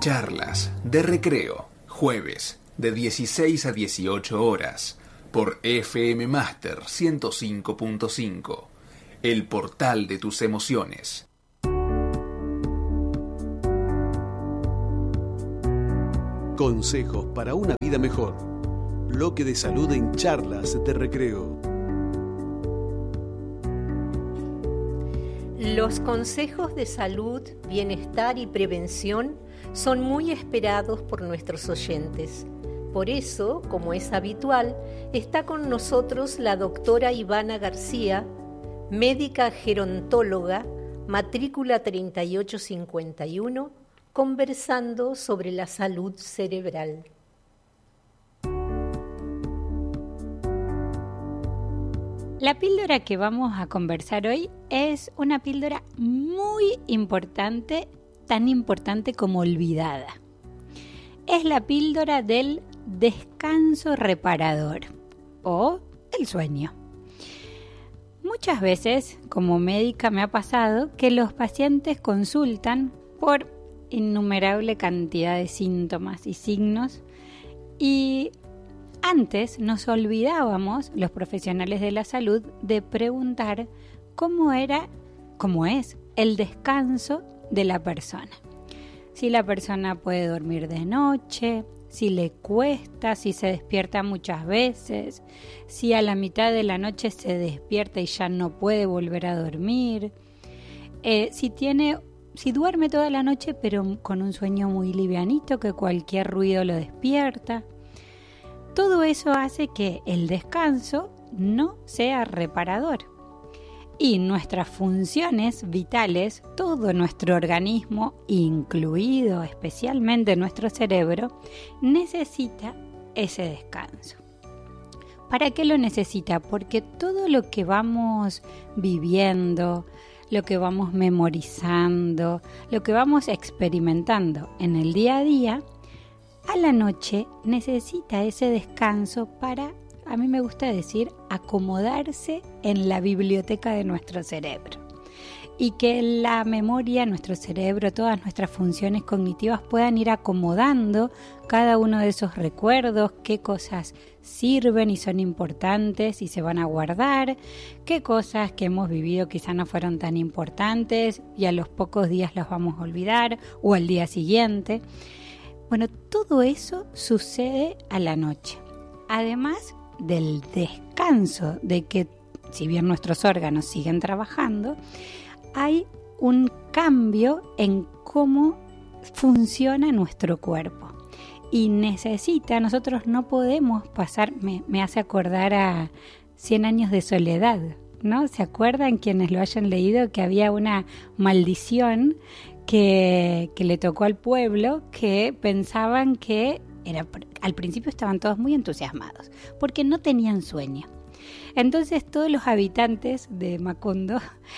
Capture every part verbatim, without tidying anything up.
Charlas de Recreo, jueves de dieciséis a dieciocho horas, por F M Master ciento cinco punto cinco, el portal de tus emociones. Consejos para una vida mejor. Bloque de salud en Charlas de Recreo. Los consejos de salud, bienestar y prevención son muy esperados por nuestros oyentes. Por eso, como es habitual, está con nosotros la doctora Ivana García, médica gerontóloga, matrícula treinta y ocho cincuenta y uno, conversando sobre la salud cerebral. La píldora que vamos a conversar hoy es una píldora muy importante, tan importante como olvidada. Es la píldora del descanso reparador o el sueño. Muchas veces, como médica, me ha pasado que los pacientes consultan por innumerable cantidad de síntomas y signos y antes nos olvidábamos, los profesionales de la salud, de preguntar cómo era, cómo es el descanso de la persona. Si la persona puede dormir de noche, si le cuesta, si se despierta muchas veces, si a la mitad de la noche se despierta y ya no puede volver a dormir, eh, si tiene, si duerme toda la noche pero con un sueño muy livianito que cualquier ruido lo despierta. Todo eso hace que el descanso no sea reparador y nuestras funciones vitales, todo nuestro organismo, incluido especialmente nuestro cerebro, necesita ese descanso. ¿Para qué lo necesita? Porque todo lo que vamos viviendo, lo que vamos memorizando, lo que vamos experimentando en el día a día, a la noche necesita ese descanso para, a mí me gusta decir, acomodarse en la biblioteca de nuestro cerebro. Y que la memoria, nuestro cerebro, todas nuestras funciones cognitivas puedan ir acomodando cada uno de esos recuerdos, qué cosas sirven y son importantes y se van a guardar, qué cosas que hemos vivido quizá no fueron tan importantes y a los pocos días las vamos a olvidar o al día siguiente. Bueno, todo eso sucede a la noche, además del descanso, de que si bien nuestros órganos siguen trabajando, hay un cambio en cómo funciona nuestro cuerpo y necesita, nosotros no podemos pasar, me, me hace acordar a Cien años de soledad, ¿no? ¿Se acuerdan quienes lo hayan leído que había una maldición Que, que le tocó al pueblo, que pensaban que era, al principio estaban todos muy entusiasmados porque no tenían sueño? Entonces todos los habitantes de Macondo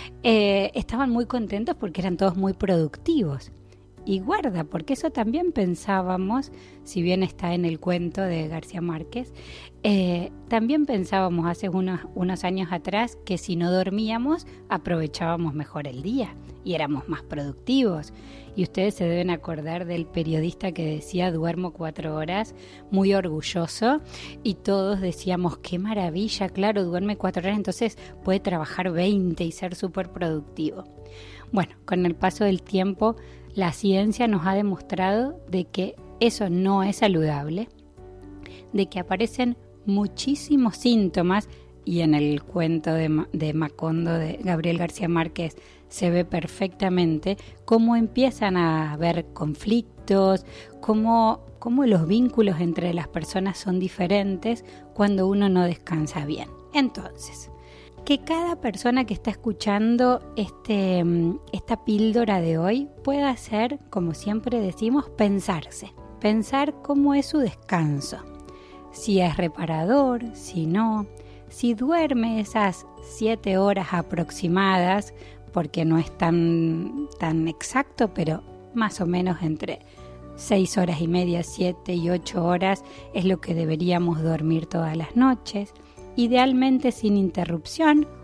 eh, estaban muy contentos porque eran todos muy productivos. Y guarda, porque eso también pensábamos, si bien está en el cuento de García Márquez, eh, también pensábamos hace unos, unos años atrás que si no dormíamos aprovechábamos mejor el día y éramos más productivos. Y ustedes se deben acordar del periodista que decía duermo cuatro horas, muy orgulloso, y todos decíamos qué maravilla, claro, duerme cuatro horas, entonces puede trabajar veinte y ser súper productivo. Bueno, con el paso del tiempo la ciencia nos ha demostrado de que eso no es saludable, de que aparecen muchísimos síntomas y en el cuento de, de Macondo de Gabriel García Márquez se ve perfectamente cómo empiezan a haber conflictos, cómo, cómo los vínculos entre las personas son diferentes cuando uno no descansa bien. Entonces, que cada persona que está escuchando este, esta píldora de hoy pueda hacer, como siempre decimos, pensarse, pensar cómo es su descanso, si es reparador, si no, si duerme esas siete horas aproximadas, porque no es tan, tan exacto, pero más o menos entre seis horas y media, siete y ocho horas es lo que deberíamos dormir todas las noches, idealmente sin interrupción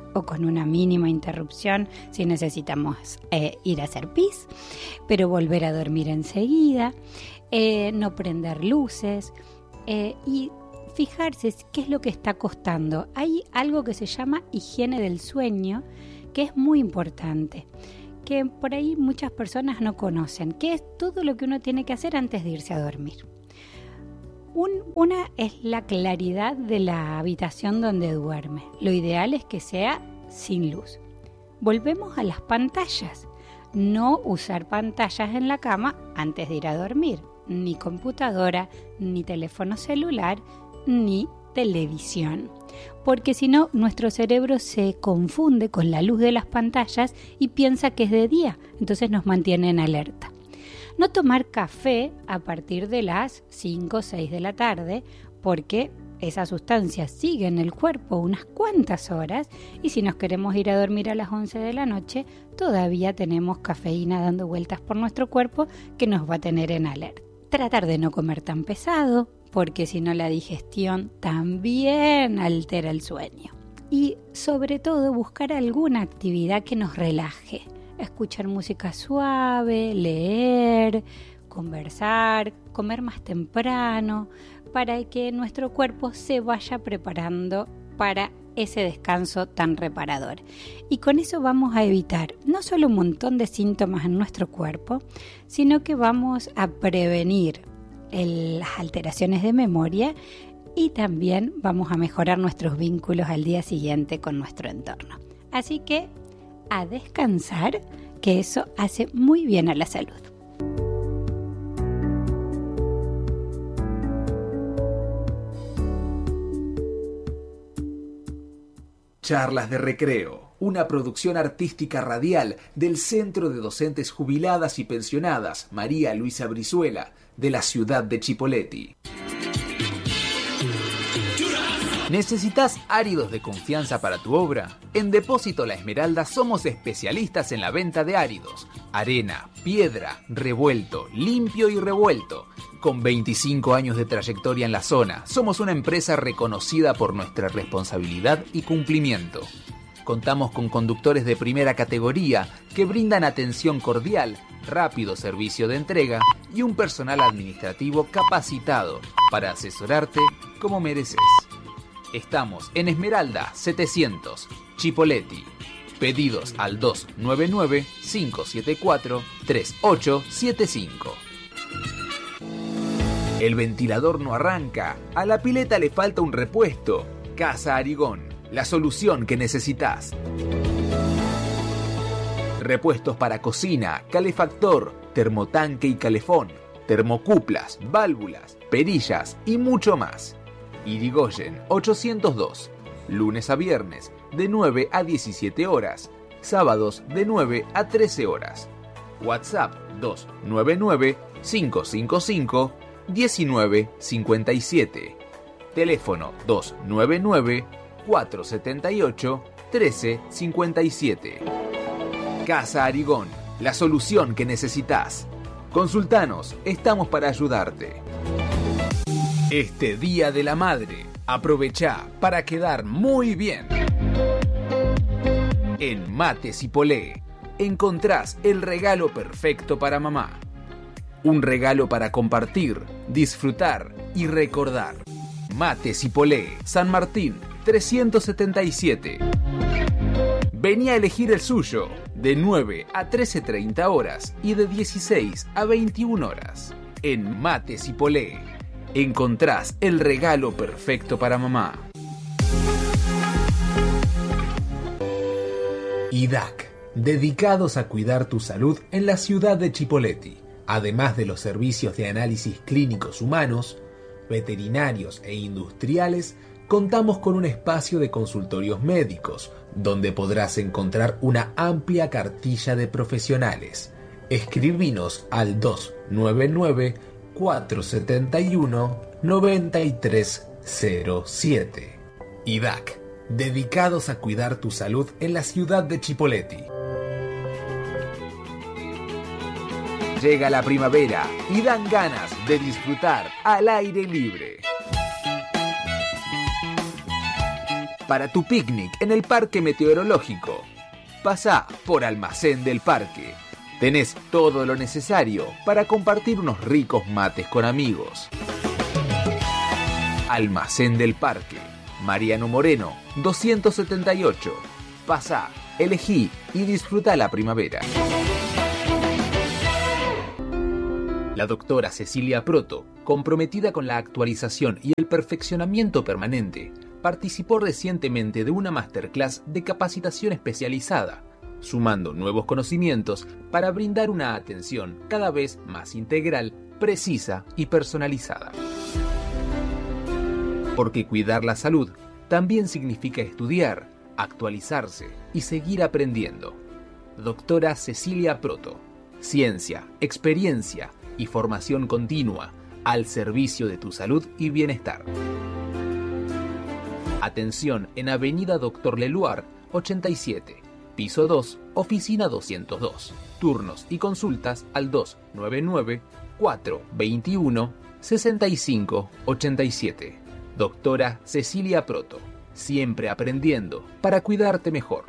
o con una mínima interrupción si necesitamos eh, ir a hacer pis, pero volver a dormir enseguida, eh, no prender luces eh, y fijarse qué es lo que está costando. Hay algo que se llama higiene del sueño, que es muy importante, que por ahí muchas personas no conocen, que es todo lo que uno tiene que hacer antes de irse a dormir. Un, una es la claridad de la habitación donde duerme. Lo ideal es que sea sin luz. Volvemos a las pantallas. No usar pantallas en la cama antes de ir a dormir. Ni computadora, ni teléfono celular, ni televisión. Porque si no, nuestro cerebro se confunde con la luz de las pantallas y piensa que es de día. Entonces nos mantiene en alerta. No tomar café a partir de las cinco o seis de la tarde, porque esa sustancia sigue en el cuerpo unas cuantas horas y si nos queremos ir a dormir a las once de la noche, todavía tenemos cafeína dando vueltas por nuestro cuerpo que nos va a tener en alerta. Tratar de no comer tan pesado, porque si no la digestión también altera el sueño. Y sobre todo buscar alguna actividad que nos relaje. Escuchar música suave, leer, conversar, comer más temprano, para que nuestro cuerpo se vaya preparando para ese descanso tan reparador. Y con eso vamos a evitar no solo un montón de síntomas en nuestro cuerpo, sino que vamos a prevenir el, las alteraciones de memoria y también vamos a mejorar nuestros vínculos al día siguiente con nuestro entorno. Así que a descansar, que eso hace muy bien a la salud. Charlas de Recreo, una producción artística radial del Centro de Docentes Jubiladas y Pensionadas María Luisa Brizuela de la ciudad de Chipoleti. ¿Necesitas áridos de confianza para tu obra? En Depósito La Esmeralda somos especialistas en la venta de áridos, arena, piedra, revuelto, limpio y revuelto. Con veinticinco años de trayectoria en la zona, somos una empresa reconocida por nuestra responsabilidad y cumplimiento. Contamos con conductores de primera categoría que brindan atención cordial, rápido servicio de entrega y un personal administrativo capacitado para asesorarte como mereces. Estamos en Esmeralda setecientos, Chipoleti. Pedidos al dos nueve nueve, cinco siete cuatro, tres ocho siete cinco. El ventilador no arranca, a la pileta le falta un repuesto. Casa Arigón, la solución que necesitas. Repuestos para cocina, calefactor, termotanque y calefón, termocuplas, válvulas, perillas y mucho más. Irigoyen ochocientos dos, lunes a viernes de nueve a diecisiete horas, sábados de nueve a trece horas. WhatsApp dos nueve nueve, cinco cinco cinco, uno nueve cinco siete. Teléfono dos nueve nueve, cuatro siete ocho, uno tres cinco siete. Casa Arigón, la solución que necesitas. Consultanos, estamos para ayudarte. Este Día de la Madre, aprovecha para quedar muy bien. En Mates y Polé, encontrás el regalo perfecto para mamá. Un regalo para compartir, disfrutar y recordar. Mates y Polé, San Martín, trescientos setenta y siete. Vení a elegir el suyo, de nueve a trece treinta horas y de dieciséis a veintiuna horas. En Mates y Polé, encontrás el regalo perfecto para mamá. I D A C, dedicados a cuidar tu salud en la ciudad de Chipoleti. Además de los servicios de análisis clínicos humanos, veterinarios e industriales, contamos con un espacio de consultorios médicos, donde podrás encontrar una amplia cartilla de profesionales. Escribinos al dos nueve nueve, cuatro siete uno, nueve tres cero siete. I D A C, dedicados a cuidar tu salud en la ciudad de Chipoleti. Llega la primavera y dan ganas de disfrutar al aire libre. para tu picnic en el Parque Meteorológico. Pasá por Almacén del Parque. Tenés todo lo necesario para compartir unos ricos mates con amigos. Almacén del Parque. Mariano Moreno, doscientos setenta y ocho. Pasá, elegí y disfruta la primavera. La doctora Cecilia Proto, comprometida con la actualización y el perfeccionamiento permanente, participó recientemente de una masterclass de capacitación especializada, sumando nuevos conocimientos para brindar una atención cada vez más integral, precisa y personalizada. Porque cuidar la salud también significa estudiar, actualizarse y seguir aprendiendo. Doctora Cecilia Proto. Ciencia, experiencia y formación continua al servicio de tu salud y bienestar. Atención en Avenida Doctor Leluar, ochenta y siete, piso dos, oficina doscientos dos. Turnos y consultas al dos nueve nueve, cuatro dos uno, seis cinco ocho siete. Doctora Cecilia Proto. Siempre aprendiendo para cuidarte mejor.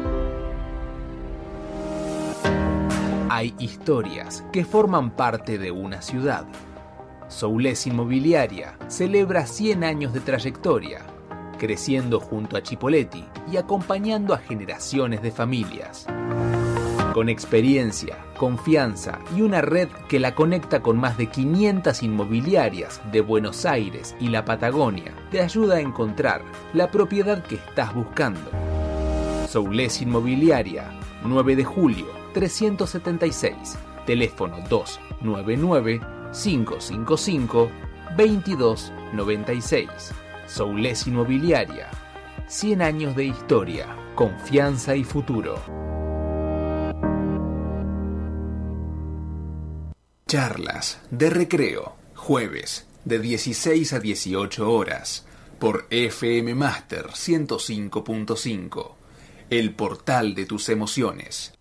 Hay historias que forman parte de una ciudad. Soules Inmobiliaria celebra cien años de trayectoria, creciendo junto a Chipoleti y acompañando a generaciones de familias. Con experiencia, confianza y una red que la conecta con más de quinientas inmobiliarias de Buenos Aires y la Patagonia, te ayuda a encontrar la propiedad que estás buscando. Soules Inmobiliaria, nueve de julio, trescientos setenta y seis, teléfono dos nueve nueve, cinco cinco cinco, dos dos nueve seis. Soules Inmobiliaria, cien años de historia, confianza y futuro. Charlas de recreo, jueves, de dieciséis a dieciocho horas, por F M Master ciento cinco punto cinco, el portal de tus emociones.